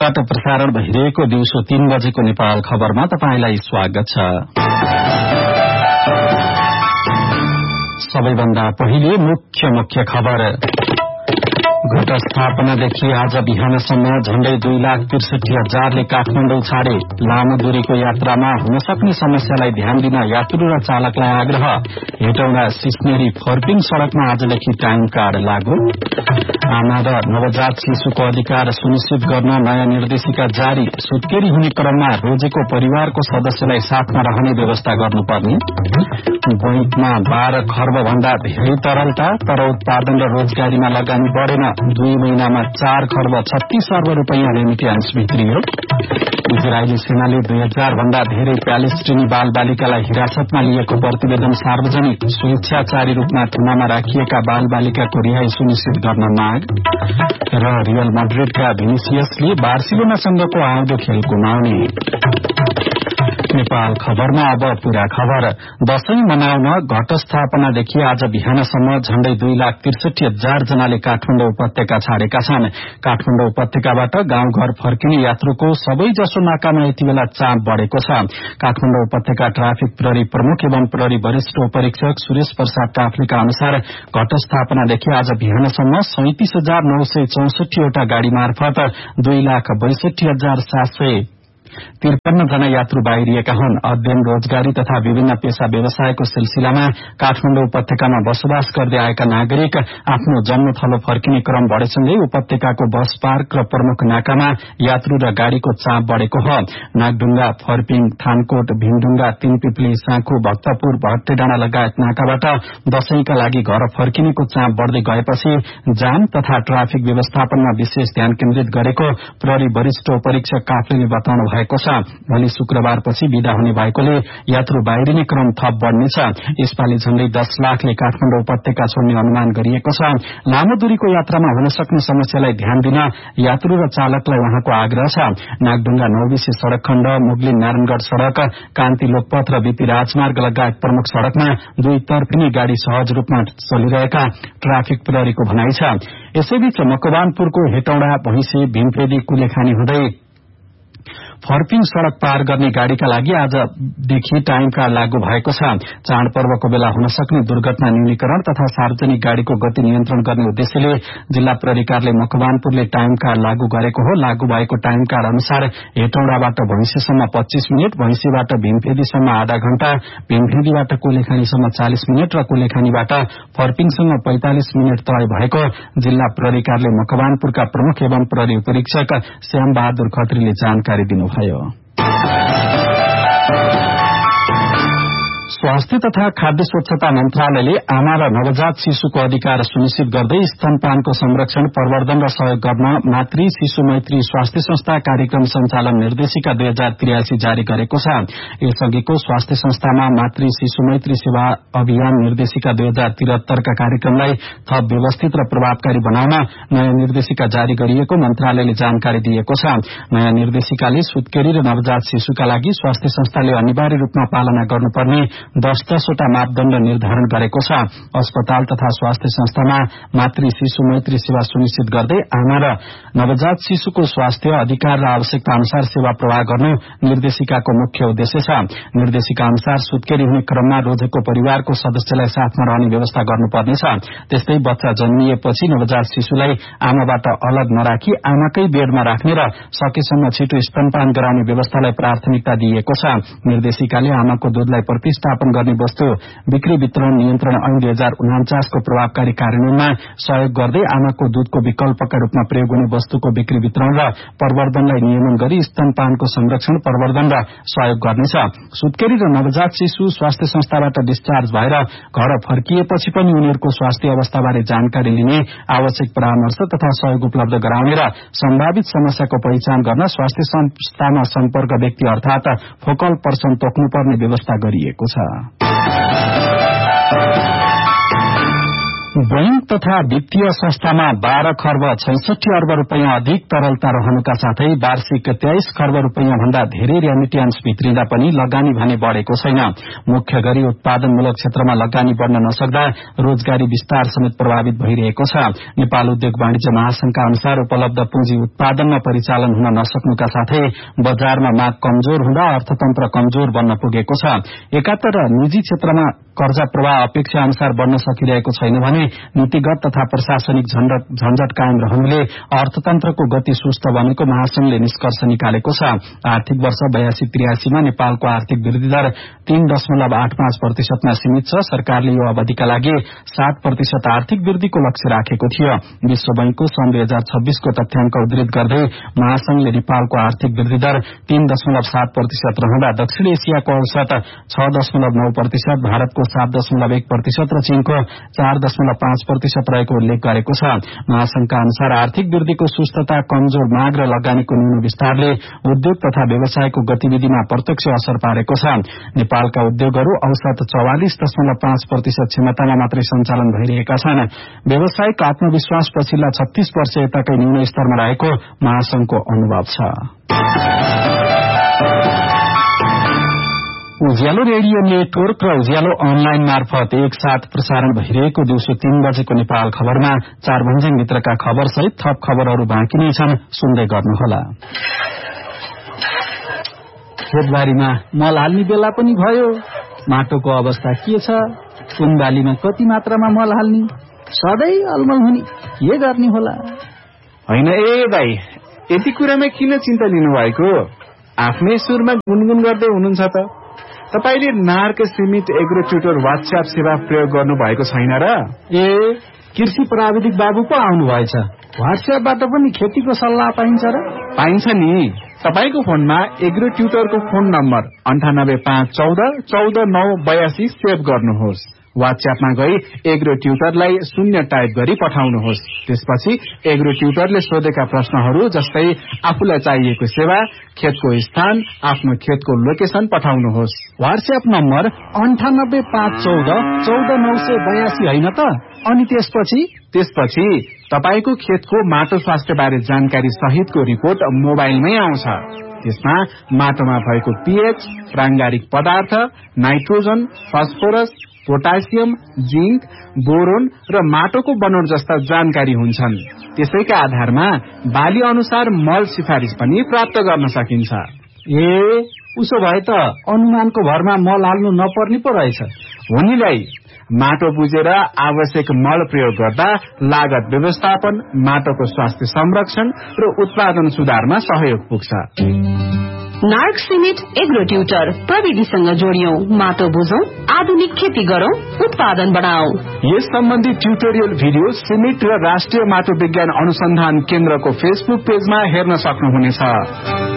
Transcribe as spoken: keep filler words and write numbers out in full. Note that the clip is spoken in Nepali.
काठमाडौँबाट प्रसारण भइरहेको दिउँसो तीन बजेको नेपाल खबरमा तपाईंलाई स्वागत छ। सबैभन्दा पहिले मुख्य मुख्य खबर। घटस्थापनादेखि आज बिहानसम्म झण्डै दुई लाख त्रिसठी हजारले काठमाडौँ छाडे। लामो दूरीको यात्रामा हुन सक्ने समस्यालाई ध्यान दिन यात्रु र चालकलाई आग्रह। हेटौडा सिस्नेरी फर्पिङ सड़कमा आजदेखि टाइम कार्ड लागू। आमा र नवजात शिशुको अधिकार सुनिश्चित गर्न नयाँ निर्देशिका जारी। सुत्केरी हुने क्रममा रोजेको परिवारको सदस्यलाई साथमा रहने व्यवस्था गर्नुपर्ने। बैंकमा बाह्र खर्ब भन्दा धेरै तरलता तर उत्पादन र रोजगारीमा लगानी बढ़ेन। दुई महिनामा चार खर्ब छत्तीस अर्ब रूपियाँ रेमिट्यान्स भित्रियो। इजरायली सेनाले दुई हजार भन्दा धेरै प्यालेस्टिनी बाल बालिकालाई हिरासतमा लिएको प्रतिवेदन सार्वजनिक। स्वेच्छाचारी रूपमा थुनामा राखिएका बाल बालिकाको रिहाई सुनिश्चित गर्न माग। र रियल मड्रिडका भिनिसियसले बार्सिलोनासँगको आउँदो खेल गुमाउने। नेपाल खबरमा अब पूरा खबर। दशैं मनाउन घटस्थापनादेखि आज बिहानसम्म झण्डै दुई लाख त्रिसठी हजार जनाले काठमाडौँ उपत्यका छाडेका छन्। काठमाडौँ उपत्यकाबाट गाउँघर फर्किने यात्रुको सबैजसो नाकामा यति बेला चाप बढ़ेको छ। काठमाडौँ उपत्यका ट्राफिक प्रहरी प्रमुख एवं प्रहरी वरिष्ठ उपरीक्षक सुरेश प्रसाद काफ्लेका अनुसार घटस्थापनादेखि आज बिहानसम्म सैंतिस हजार नौ सय चौसठीवटा गाड़ी मार्फत दुई लाख बैसठी हजार सात सय त्रिपन्न जना यात्रु बाहिरिएका हुन्। अध्ययन रोजगारी तथा विभिन्न पेशा व्यवसायको सिलसिलामा काठमाडौँ उपत्यकामा बसोबास गर्दै आएका नागरिक आफ्नो जन्मथलो फर्किने क्रम बढ़ेसँगै उपत्यकाको बस पार्क र प्रमुख नाकामा यात्रु र गाड़ीको चाप बढ़ेको हो। नागढुंगा, फर्पिङ, थानकोट, भीमढुंगा, तीनपिपली, साँखु, भक्तपुर, भट्टेडाँडा लगायत नाकाबाट दशैंका लागि घर फर्किनेको चाप बढ़दै गएपछि जाम तथा ट्राफिक व्यवस्थापनमा विशेष ध्यान केन्द्रित गरेको प्रहरी वरिष्ठ उपरीक्षक काफ्लेले बताउनु भएको छ। भोलि शुक्रबारपछि विदा हुने भएकोले यात्रु बाहिरिने क्रम थप बढ़नेछ। यसपालि झण्डै दस लाखले काठमाडौँ उपत्यका छोड्ने अनुमान गरिएको छ। लामो दूरीको यात्रामा हुन सक्ने समस्यालाई ध्यान दिन यात्रु र चालकलाई उहाँको आग्रह छ। नागढुंगा नौबिसे सड़क खण्ड, मुगलिन नारायणगढ़ सड़क, कान्ति लोकपथ र बीपी राजमार्ग लगायत प्रमुख सड़कमा दुई तर्फिने गाड़ी सहज रूपमा चलिरहेका ट्राफिक प्रहरीको भनाइ छ। यसैबीच मकवानपुरको हेटौडा, भैंसे, भीमफेदी, कुलेखानी हुँदै फर्पिङ सड़क पार गर्ने गाड़ीका लागि आजदेखि टाइम कार्ड लागू भएको छ। चाडपर्वको बेला हुन सक्ने दुर्घटना न्यूनीकरण तथा सार्वजनिक गाड़ीको गति नियन्त्रण गर्ने उद्देश्यले जिल्ला प्रहरी कार्यालय मकवानपुरले टाइम कार्ड लागू गरेको हो। लागू भएको टाइम कार्ड अनुसार हेटौडाबाट भैंसेसम्म पच्चीस मिनट, भैंसेबाट भीमफेदीसम्म आधा घण्टा, भीमफेदीबाट कुलेखानीसम्म चालिस मिनट र कुलेखानीबाट फर्पिङसम्म पैंतालिस मिनट तय भएको जिल्ला प्रहरी कार्यालय मकवानपुरका प्रमुख एवं प्रहरी उपरीक्षक श्याम बहादुर खत्रीले जानकारी दिनुभयो। स्वास्थ्य तथा खाद्य स्वच्छता मन्त्रालयले आमा र नवजात शिशुको अधिकार सुनिश्चित गर्दै स्तनपानको संरक्षण, प्रवर्धन र सहयोग गर्न मातृ शिशु मैत्री स्वास्थ्य संस्था कार्यक्रम संचालन निर्देशिका दुई हजार त्रियासी जारी गरेको छ। यसअघिको स्वास्थ्य संस्थामा मातृ शिशु मैत्री सेवा अभियान निर्देशिका दुई हजार त्रिहत्तरका कार्यक्रमलाई थप व्यवस्थित र प्रभावकारी बनाउन नयाँ निर्देशिका जारी गरिएको मन्त्रालयले जानकारी दिएको छ। नयाँ निर्देशिकाले सुत्केरी र नवजात शिशुका लागि स्वास्थ्य संस्थाले अनिवार्य रूपमा पालना गर्नुपर्ने दस दसवटा मापदण्ड निर्धारण गरेको छ। अस्पताल तथा स्वास्थ्य संस्थामा मातृ शिशु मैत्री सेवा सुनिश्चित गर्दै आमा र नवजात शिशुको स्वास्थ्य अधिकार र आवश्यकता अनुसार सेवा प्रवाह गर्नु निर्देशिकाको मुख्य उद्देश्य छ। निर्देशिका अनुसार सुत्केरी हुने क्रममा रोजेको परिवारको सदस्यलाई साथमा रहने व्यवस्था गर्नुपर्नेछ। त्यस्तै बच्चा जन्मिएपछि नवजात शिशुलाई आमाबाट अलग नराखी आमाकै बेडमा राख्ने र सकेसम्म छिटो स्तनपान गराउने व्यवस्थालाई प्राथमिकता दिइएको छ। निर्देशिकाले आमाको दूधलाई प्रतिष्ठापन गर्ने वस्तु बिक्री वितरण नियन्त्रण ऐन दुई हजार उनाचासको प्रभावकारी कार्यान्वयनमा सहयोग गर्दै आमाको दूधको विकल्पका रूपमा प्रयोग हुने वस्तुको बिक्री वितरण र प्रवर्धनलाई नियमन गरी स्तनपानको संरक्षण, प्रवर्धन र सहयोग गर्नेछ। सुत्केरी र नवजात शिशु स्वास्थ्य संस्थाबाट डिस्चार्ज भएर घर फर्किएपछि पनि उनीहरूको स्वास्थ्य अवस्थाबारे जानकारी लिने, आवश्यक परामर्श तथा सहयोग उपलब्ध गराउने र सम्भावित समस्याको पहिचान गर्न स्वास्थ्य संस्थामा सम्पर्क व्यक्ति अर्थात फोकल पर्सन तोक्नुपर्ने व्यवस्था गरिएको छ। बैंक तथा वित्तीय संस्थामा बाह्र खर्ब छैसठी अर्ब रूपियाँ अधिक तरलता रहनुका साथै वार्षिक तेइस खर्ब रूपियाँ भन्दा धेरै रेमिट्यान्स भित्रिँदा पनि लगानी भने बढ़ेको छैन। मुख्य गरी उत्पादनमूलक क्षेत्रमा लगानी बढ़न नसक्दा रोजगारी विस्तार समेत प्रभावित भइरहेको छ। नेपाल उद्योग वाणिज्य महासंघका अनुसार उपलब्ध पुँजी उत्पादनमा परिचालन हुन नसक्नुका साथै बजारमा माग कमजोर हुँदा अर्थतन्त्र कमजोर बन्न पुगेको छ। एकातर निजी क्षेत्रमा कर्जा प्रवाह अपेक्षा अनुसार बढ़न सकिरहेको छैन भने नीतिगत तथा प्रशासनिक झन्झट कायम रहनुले अर्थतन्त्रको गति सुस्त बनेको महासंघले निष्कर्ष निकालेको छ। आर्थिक वर्ष बयासी त्रियासीमा नेपालको आर्थिक वृद्धि दर तीन दशमलव आठ पाँच प्रतिशतमा सीमित छ। सरकारले यो अवधिका लागि सात प्रतिशत आर्थिक वृद्धिको लक्ष्य राखेको थियो। विश्व बैंकको सन् दुई हजार छब्बीसको तथ्याङ्क उद्धृत गर्दै महासंघले नेपालको आर्थिक वृद्धि दर तीन दशमलव सात प्रतिशत रहँदा दक्षिण एसियाको औसत छ दशमलव नौ प्रतिशत, भारतको सात दशमलव एक प्रतिशत र चीनको चार दशमलव पाँच प्रतिशत रहेको उल्लेख गरेको छ। महासंघका अनुसार आर्थिक वृद्धिको सुस्तता, कमजोर माग र लगानीको न्यून विस्तारले उद्योग तथा व्यवसायको गतिविधिमा प्रत्यक्ष असर पारेको छ। नेपालका उद्योगहरू औसत चौवालिस दशमलव पाँच प्रतिशत क्षमतामा मात्रै सञ्चालन भइरहेका छन्। व्यावसायिक आत्मविश्वास पछिल्ला छत्तीस वर्ष यताकै न्यून स्तरमा रहेको महासंघको अनुभव छ। उज्यालो रेडियो नेटवर्क र उज्यालो अनलाइन मार्फत एक साथ प्रसारण भइरहेको दिउँसो तीन बजेको नेपाल खबरमा चार भन्ज्याङभित्रका खबर सहित थप खबरहरू बाँकी नै छन्, सुन्दै गर्नुहोला। खेतबारीमा मल हाल्ने बेला पनि भयो। माटोको अवस्था के छ? कुन बालीमा कति मात्रामा मल हाल्ने? सधैँ अलमल हुने के गर्ने होला? होइन ए भाइ, यति कुरामा किन चिन्ता लिनुभएको? आफ्नै सुरमा गुनगुन गर्दै हुनुहुन्छ त। तपाईले नार्क सीमित एग्रो ट्युटर व्हाट्सएप सेवा प्रयोग गर्नु भएको छैन र? ए कृषि प्राविधिक बाबु पो आउनु भएछ। व्हाट्सएपबाट पनि खेतीको सल्लाह पाइन्छ र? पाइन्छ नि। तपाईको फोनमा एग्रो ट्युटरको फोन नम्बर अन्ठानब्बे पाँच चौध चौध नौ बयासी सेभ गर्नुहोस्। व्हाट्सएपमा गई एग्रो ट्युटरलाई शून्य टाइप गरी पठाउनुहोस्। त्यसपछि एग्रो ट्युटरले सोधेका प्रश्नहरू जस्तै आफूलाई चाहिएको सेवा, खेतको स्थान, आफ्नो खेतको लोकेशन पठाउनुहोस्। व्हाट्सएप नम्बर अन्ठानब्बे पाँच चौध चौध नौ सय बयासी होइन त? अनि त्यसपछि त्यसपछि तपाईको खेतको माटो स्वास्थ्य बारे जानकारी सहितको रिपोर्ट मोबाइलमै आउँछ। त्यसमा माटोमा भएको पीएच, प्राङ्गारिक पदार्थ, nitrogen, phosphorus, potassium, zinc, boron र माटोको बनोट जस्ता जानकारी हुन्छन्। त्यसैका आधारमा बाली अनुसार मल सिफारिस पनि प्राप्त गर्न सकिन्छ। ए उसो भए त अनुमानको भरमा मल हाल्नु नपर्ने पो रहेछ। हुनेलाई माटो बुझेर आवश्यक मल प्रयोग गर्दा लागत व्यवस्थापन, माटोको स्वास्थ्य संरक्षण र उत्पादन सुधारमा सहयोग पुग्छ। नार्क सीमिट एग्रो ट्युटर प्रविधिसँग जोडियौं, माटो बुझौं, आधुनिक खेती गरौं, उत्पादन बढाऊ। यस सम्बन्धी ट्युटोरियल भिडियो सीमिट र राष्ट्रिय माटो विज्ञान अनुसन्धान केन्द्रको फेसबुक पेजमा हेर्न सक्नुहुनेछ।